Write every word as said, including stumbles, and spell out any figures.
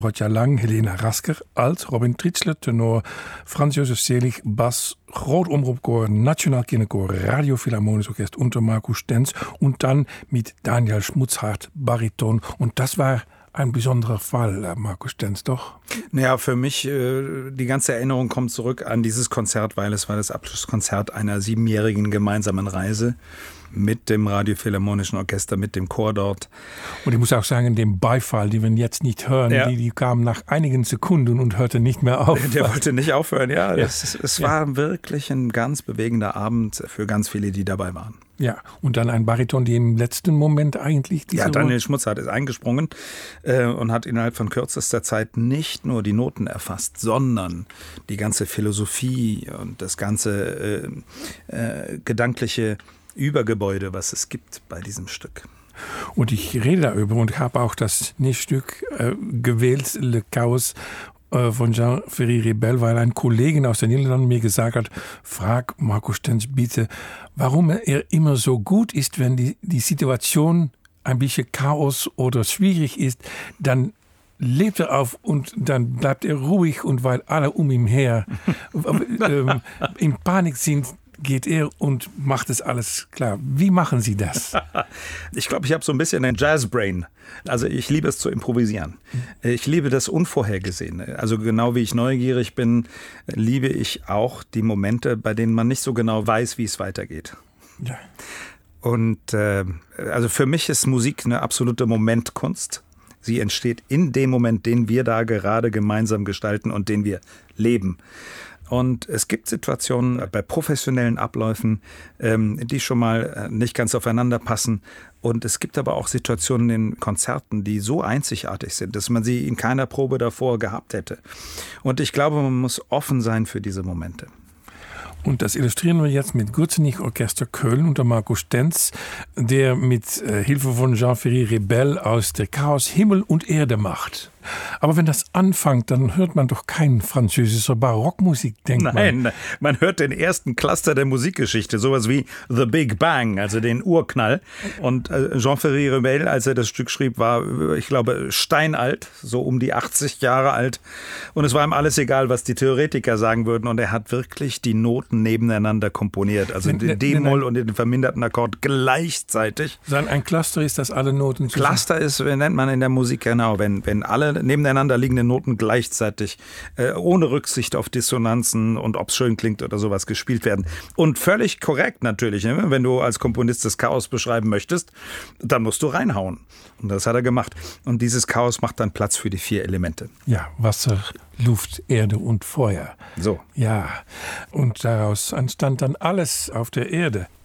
Roger Lang, Helena Rasker, Alt, Robin Tritschler, Tenor, Franz Josef Selig, Bass, Groot Omroepkoor, Nationaal Kinderchor, Radio Philharmonisches Orchester unter Markus Stenz und dann mit Daniel Schmutzhardt, Bariton. Und das war ein besonderer Fall, Markus Stenz, doch? Naja, für mich, äh, die ganze Erinnerung kommt zurück an dieses Konzert, weil es war das Abschlusskonzert einer siebenjährigen gemeinsamen Reise mit dem Radio Philharmonischen Orchester, mit dem Chor dort. Und ich muss auch sagen, den Beifall, den wir jetzt nicht hören, ja. die, die kam nach einigen Sekunden und hörte nicht mehr auf. Der wollte nicht aufhören, ja. Das, es ja. war wirklich ein ganz bewegender Abend für ganz viele, die dabei waren. Ja, und dann ein Bariton, die im letzten Moment eigentlich... Diese ja, Daniel Schmutzhardt ist eingesprungen äh, und hat innerhalb von kürzester Zeit nicht nur die Noten erfasst, sondern die ganze Philosophie und das ganze äh, äh, gedankliche Übergebäude, was es gibt bei diesem Stück. Und ich rede darüber und habe auch das nächste Stück äh, gewählt, Le Chaos äh, von Jean-Ferry Rebel, weil ein Kollege aus den Niederlanden mir gesagt hat, frag Markus Stenz bitte, warum er immer so gut ist, wenn die, die Situation ein bisschen Chaos oder schwierig ist, dann lebt er auf und dann bleibt er ruhig und weil alle um ihn her äh, in Panik sind, geht er und macht es alles klar. Wie machen Sie das? Ich glaube, ich habe so ein bisschen ein Jazzbrain. Also ich liebe es zu improvisieren. Ich liebe das Unvorhergesehene. Also genau wie ich neugierig bin, liebe ich auch die Momente, bei denen man nicht so genau weiß, wie es weitergeht. Ja. Und äh, also für mich ist Musik eine absolute Momentkunst. Sie entsteht in dem Moment, den wir da gerade gemeinsam gestalten und den wir leben. Und es gibt Situationen bei professionellen Abläufen, die schon mal nicht ganz aufeinander passen. Und es gibt aber auch Situationen in Konzerten, die so einzigartig sind, dass man sie in keiner Probe davor gehabt hätte. Und ich glaube, man muss offen sein für diese Momente. Und das illustrieren wir jetzt mit Gürzenich Orchester Köln unter Markus Stenz, der mit äh, Hilfe von Jean-Ferry Rebel aus der Chaos Himmel und Erde macht. Aber wenn das anfängt, dann hört man doch kein französischer Barockmusik, denkt man. Nein, man hört den ersten Cluster der Musikgeschichte, sowas wie The Big Bang, also den Urknall. Und äh, Jean-Ferry Rebel, als er das Stück schrieb, war, ich glaube, steinalt, so um die achtzig Jahre alt. Und es war ihm alles egal, was die Theoretiker sagen würden. Und er hat wirklich die Noten nebeneinander komponiert, also den D-Moll und den verminderten Akkord gleichzeitig. Ein Cluster ist, dass alle Noten zusammen... Cluster ist, wie nennt man in der Musik genau, wenn, wenn alle nebeneinander liegende Noten gleichzeitig, äh, ohne Rücksicht auf Dissonanzen und ob es schön klingt oder sowas, gespielt werden. Und völlig korrekt natürlich, ne? Wenn du als Komponist das Chaos beschreiben möchtest, dann musst du reinhauen. Und das hat er gemacht. Und dieses Chaos macht dann Platz für die vier Elemente. Ja, Wasser, Luft, Erde und Feuer. So. Ja, und daraus entstand dann alles auf der Erde.